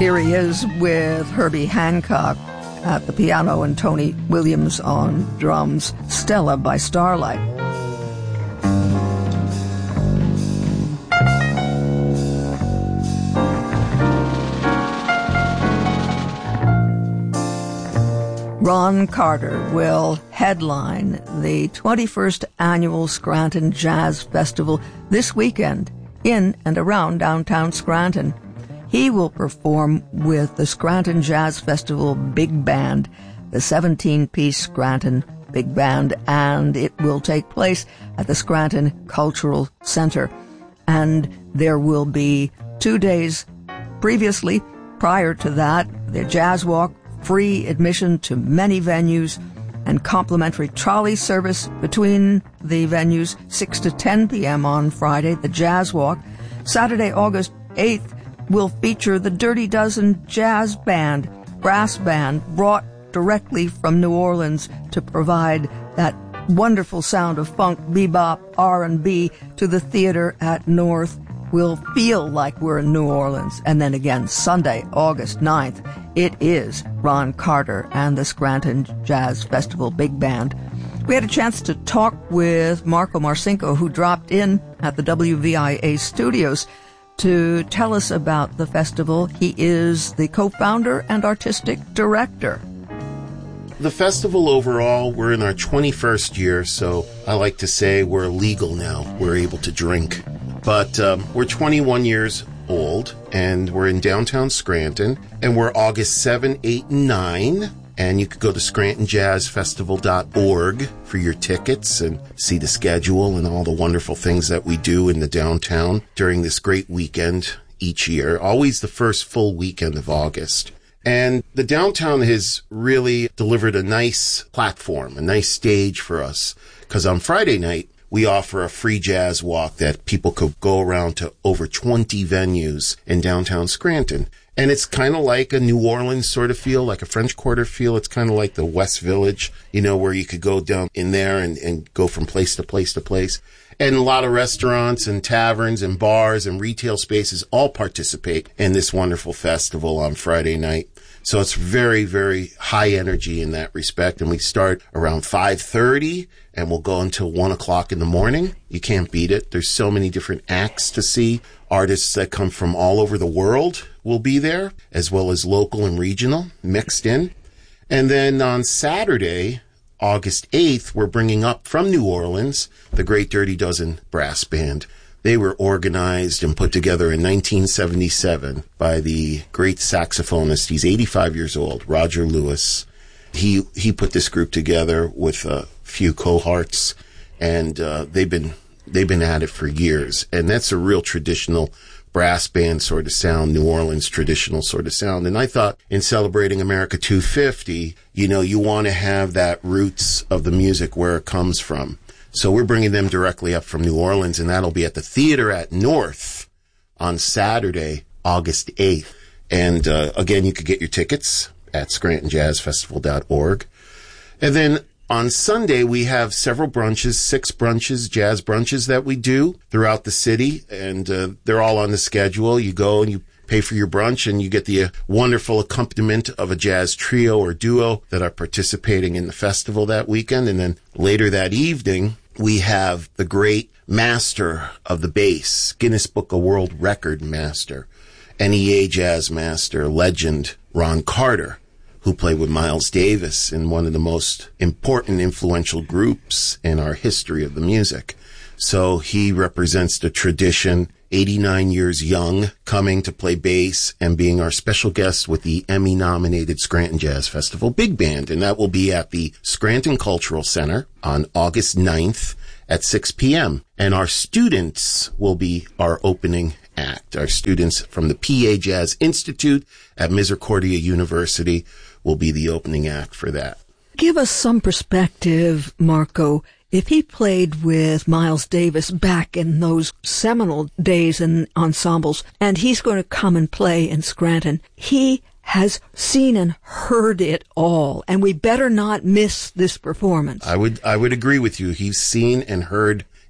Here he is with Herbie Hancock at the piano and Tony Williams on drums, Stella by Starlight. Ron Carter will headline the 21st Annual Scranton Jazz Festival this weekend in and around downtown Scranton. He will perform with the Scranton Jazz Festival Big Band, the 17-piece Scranton Big Band, and it will take place at the Scranton Cultural Center. And there will be 2 days prior to that, the Jazz Walk, free admission to many venues, and complimentary trolley service between the venues 6 to 10 p.m. on Friday, the Jazz Walk. Saturday, August 8th, will feature the Dirty Dozen Jazz Band, brass band, brought directly from New Orleans to provide that wonderful sound of funk, bebop, R&B to the theater at North. We'll feel like we're in New Orleans. And then again, Sunday, August 9th, it is Ron Carter and the Scranton Jazz Festival Big Band. We had a chance to talk with Marco Marcinko, who dropped in at the WVIA studios to tell us about the festival. He is the co-founder and artistic director. The festival overall, we're in our 21st year, so I like to say we're legal now. We're able to drink. But we're 21 years old, and we're in downtown Scranton, and we're August 7, 8, and 9. And you could go to ScrantonJazzFestival.org for your tickets and see the schedule and all the wonderful things that we do in the downtown during this great weekend each year, always the first full weekend of August. And the downtown has really delivered a nice platform, a nice stage for us, because on Friday night, we offer a free jazz walk that people could go around to over 20 venues in downtown Scranton. And it's kind of like a New Orleans sort of feel, like a French Quarter feel. It's kind of like the West Village, where you could go down in there and go from place to place to place. And a lot of restaurants and taverns and bars and retail spaces all participate in this wonderful festival on Friday night. So it's very, very high energy in that respect. And we start around 5:30 and we'll go until 1 o'clock in the morning. You can't beat it. There's so many different acts to see. Artists that come from all over the world will be there, as well as local and regional mixed in. And then on Saturday, August 8th, we're bringing up from New Orleans the Great Dirty Dozen Brass Band. They were organized and put together in 1977 by the great saxophonist. He's 85 years old, Roger Lewis. He put this group together with a few cohorts, and they've been at it for years. And that's a real traditional brass band sort of sound, New Orleans traditional sort of sound. And I thought in celebrating America 250, you want to have that roots of the music where it comes from. So we're bringing them directly up from New Orleans, and that'll be at the Theater at North on Saturday, August 8th. And again, you could get your tickets at ScrantonJazzFestival.org. And then on Sunday, we have several brunches, 6 brunches, jazz brunches that we do throughout the city, and they're all on the schedule. You go and you pay for your brunch, and you get the wonderful accompaniment of a jazz trio or duo that are participating in the festival that weekend. And then later that evening, we have the great master of the bass, Guinness Book of World Record master, NEA jazz master, legend, Ron Carter, who played with Miles Davis in one of the most important, influential groups in our history of the music. So he represents the tradition, 89 years young, coming to play bass and being our special guest with the Emmy-nominated Scranton Jazz Festival Big Band. And that will be at the Scranton Cultural Center on August 9th at 6 p.m. And our students will be our opening act. Our students from the PA Jazz Institute at Misericordia University will be the opening act for that. Give us some perspective, Marco. If he played with Miles Davis back in those seminal days and ensembles, and he's going to come and play in Scranton, he has seen and heard it all, and we better not miss this performance. I would agree with you. He's seen and heard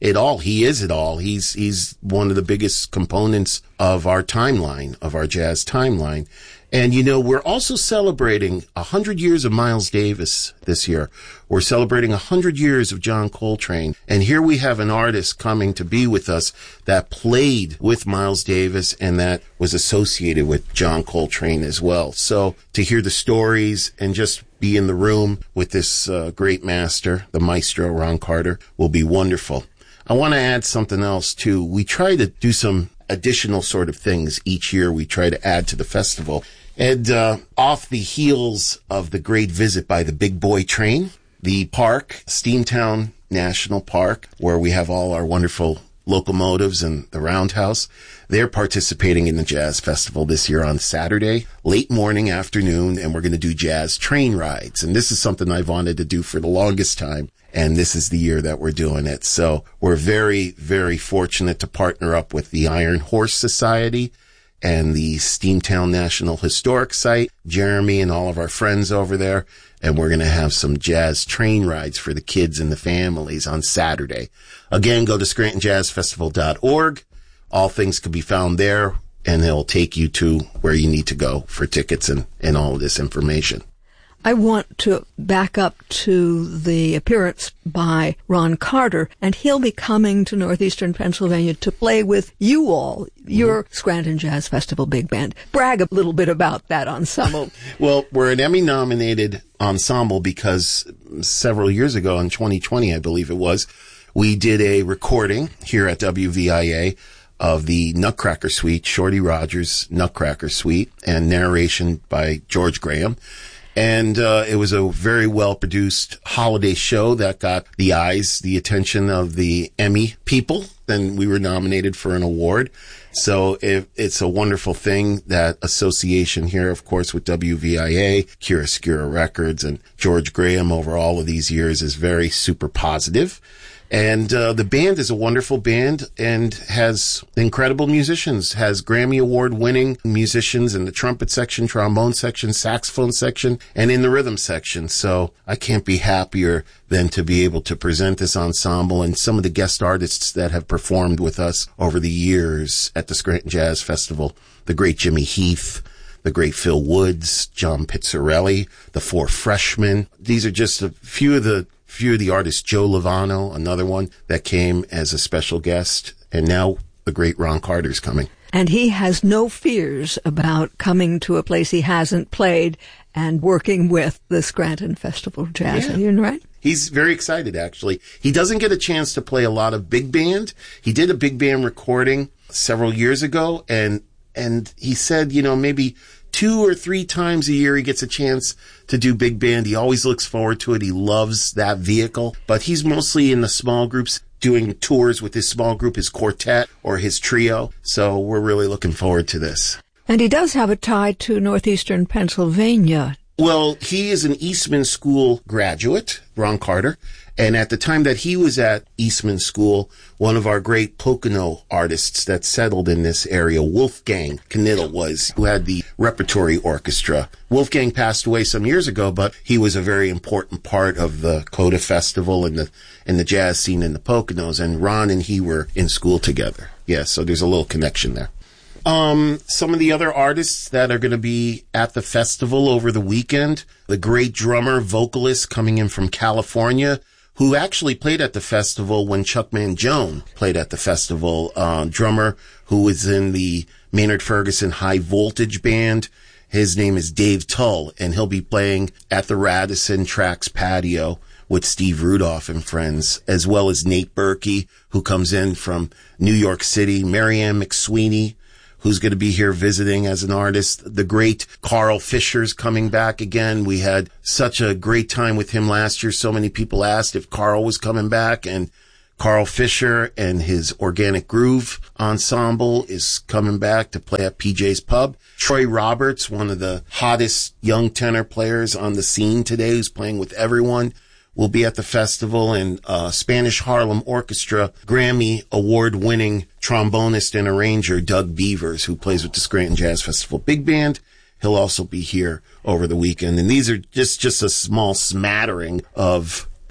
it all. He is it all. He's one of the biggest components of our timeline, of our jazz timeline. And, we're also celebrating 100 years of Miles Davis this year. We're celebrating 100 years of John Coltrane. And here we have an artist coming to be with us that played with Miles Davis and that was associated with John Coltrane as well. So to hear the stories and just be in the room with this great master, the maestro Ron Carter, will be wonderful. I want to add something else too. We try to do some additional sort of things each year. We try to add to the festival. And off the heels of the great visit by the Big Boy Train, the park, Steamtown National Park, where we have all our wonderful locomotives and the roundhouse, they're participating in the Jazz Festival this year on Saturday, late morning, afternoon, and we're going to do jazz train rides. And this is something I've wanted to do for the longest time. And this is the year that we're doing it. So we're very, very fortunate to partner up with the Iron Horse Society and the Steamtown National Historic Site, Jeremy and all of our friends over there. And we're going to have some jazz train rides for the kids and the families on Saturday. Again, go to ScrantonJazzFestival.org. All things can be found there, and it'll take you to where you need to go for tickets and all of this information. I want to back up to the appearance by Ron Carter, and he'll be coming to northeastern Pennsylvania to play with you all, your Scranton Jazz Festival Big Band. Brag a little bit about that ensemble. Well, we're an Emmy-nominated ensemble because several years ago, in 2020, I believe it was, we did a recording here at WVIA of the Nutcracker Suite, Shorty Rogers' Nutcracker Suite, and narration by George Graham. And it was a very well-produced holiday show that got the eyes, the attention of the Emmy people. Then we were nominated for an award. So it's a wonderful thing, that association here, of course, with WVIA, Chiaroscuro Records, and George Graham over all of these years is very super positive. And the band is a wonderful band and has incredible musicians, has Grammy Award-winning musicians in the trumpet section, trombone section, saxophone section, and in the rhythm section. So I can't be happier than to be able to present this ensemble and some of the guest artists that have performed with us over the years at the Scranton Jazz Festival. The great Jimmy Heath, the great Phil Woods, John Pizzarelli, the Four Freshmen. These are just a few of the artists. Joe Lovano, another one that came as a special guest, and now the great Ron Carter's coming. And he has no fears about coming to a place he hasn't played and working with the Scranton Festival of Jazz. Yeah. Are you right? He's very excited, actually. He doesn't get a chance to play a lot of big band. He did a big band recording several years ago, and he said, maybe 2 or 3 times a year he gets a chance to do big band. He always looks forward to it. He loves that vehicle. But he's mostly in the small groups, doing tours with his small group, his quartet or his trio. So we're really looking forward to this. And he does have a tie to northeastern Pennsylvania. Well, he is an Eastman School graduate, Ron Carter. And at the time that he was at Eastman School, one of our great Pocono artists that settled in this area, Wolfgang Knittel, who had the repertory orchestra. Wolfgang passed away some years ago, but he was a very important part of the Coda Festival and the jazz scene in the Poconos. And Ron and he were in school together. Yeah, so there's a little connection there. Some of the other artists that are going to be at the festival over the weekend, the great drummer, vocalist coming in from California, who actually played at the festival when Chuck Mangione played at the festival, drummer who was in the Maynard Ferguson High Voltage Band. His name is Dave Tull, and he'll be playing at the Radisson Tracks patio with Steve Rudolph and friends, as well as Nate Berkey, who comes in from New York City, Marianne McSweeney, who's going to be here visiting as an artist. The great Carl Fisher's coming back again. We had such a great time with him last year. So many people asked if Carl was coming back, and Carl Fisher and his Organic Groove ensemble is coming back to play at PJ's Pub. Troy Roberts, one of the hottest young tenor players on the scene today, who's playing with everyone, will be at the festival. And Spanish Harlem Orchestra Grammy award-winning trombonist and arranger Doug Beavers, who plays with the Scranton Jazz Festival Big Band. He'll also be here over the weekend. And these are just a small smattering of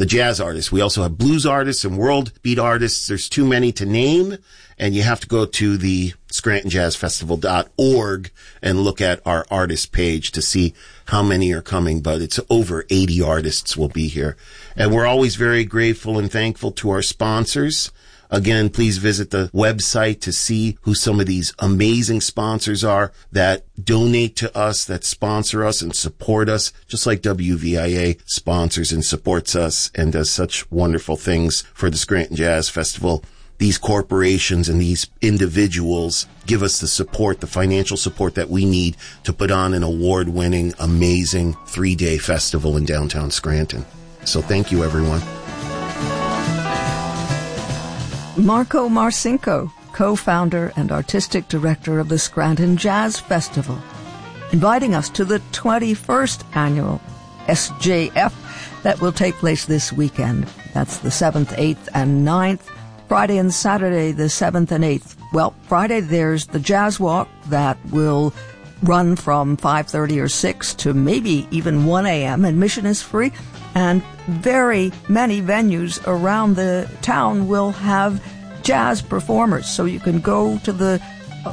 the jazz artists. We also have blues artists and world beat artists. There's too many to name, and you have to go to the ScrantonJazzFestival.org and look at our artist page to see how many are coming, but it's over 80 artists will be here. And we're always very grateful and thankful to our sponsors. Again, please visit the website to see who some of these amazing sponsors are that donate to us, that sponsor us and support us, just like WVIA sponsors and supports us and does such wonderful things for the Scranton Jazz Festival. These corporations and these individuals give us the support, the financial support that we need to put on an award-winning, amazing 3-day festival in downtown Scranton. So thank you, everyone. Marco Marcinko, co-founder and artistic director of the Scranton Jazz Festival, inviting us to the 21st annual SJF that will take place this weekend. That's the 7th, 8th, and 9th, Friday and Saturday, the 7th and 8th. Well, Friday there's the Jazz Walk that will run from 5:30 or 6 to maybe even 1 a.m. Admission is free, and very many venues around the town will have jazz performers. So you can go to the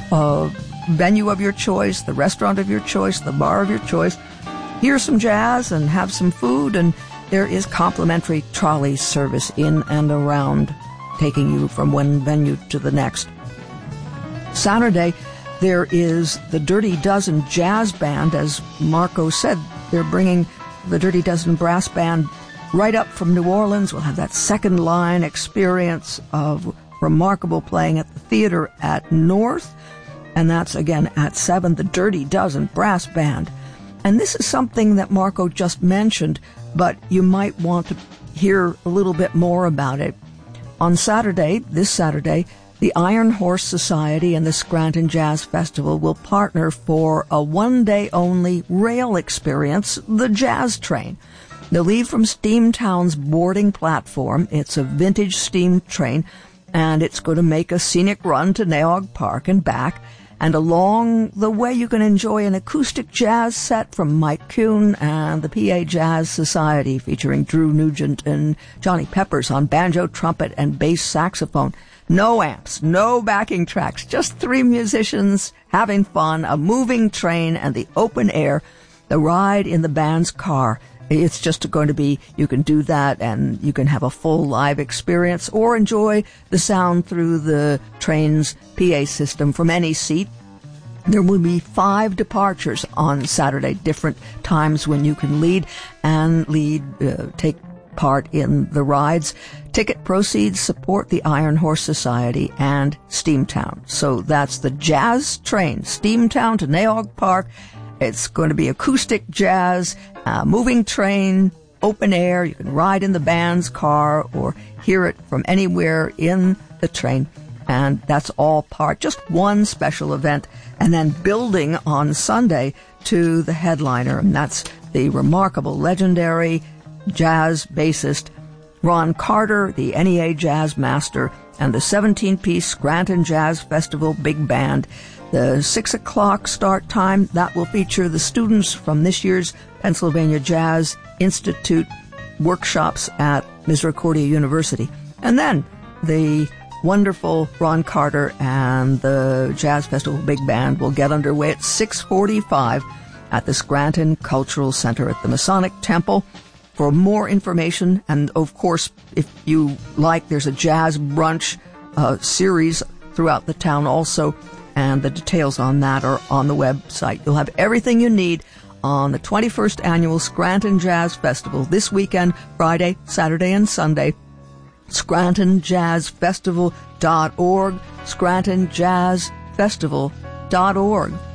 venue of your choice, the restaurant of your choice, the bar of your choice, hear some jazz and have some food, and there is complimentary trolley service in and around, taking you from one venue to the next. Saturday, there is the Dirty Dozen Jazz Band. As Marco said, they're bringing the Dirty Dozen Brass Band right up from New Orleans. We'll have that second line experience of remarkable playing at the theater at North. And that's, again, at 7, the Dirty Dozen Brass Band. And this is something that Marco just mentioned, but you might want to hear a little bit more about it. On Saturday, this Saturday, the Iron Horse Society and the Scranton Jazz Festival will partner for a one-day-only rail experience, the Jazz Train. They'll leave from Steamtown's boarding platform. It's a vintage steam train, and it's going to make a scenic run to Naog Park and back. And along the way, you can enjoy an acoustic jazz set from Mike Kuhn and the PA Jazz Society, featuring Drew Nugent and Johnny Peppers on banjo, trumpet, and bass saxophone. No amps, no backing tracks, just 3 musicians having fun, a moving train, and the open air, the ride in the band's car. It's just going to be, you can do that and you can have a full live experience or enjoy the sound through the train's PA system from any seat. There will be 5 departures on Saturday, different times when you can take part in the rides. Ticket proceeds support the Iron Horse Society and Steamtown. So that's the Jazz Train, Steamtown to Naog Park. It's going to be acoustic jazz, moving train, open air. You can ride in the band's car or hear it from anywhere in the train. And that's all part, just one special event. And then building on Sunday to the headliner, and that's the remarkable, legendary jazz bassist Ron Carter, the NEA Jazz Master, and the 17-piece Scranton Jazz Festival Big Band. The 6 o'clock start time, that will feature the students from this year's Pennsylvania Jazz Institute workshops at Misericordia University. And then the wonderful Ron Carter and the Jazz Festival Big Band will get underway at 6:45 at the Scranton Cultural Center at the Masonic Temple. For more information, and of course, if you like, there's a jazz brunch series throughout the town also, and the details on that are on the website. You'll have everything you need on the 21st Annual Scranton Jazz Festival this weekend, Friday, Saturday, and Sunday. ScrantonJazzFestival.org, ScrantonJazzFestival.org.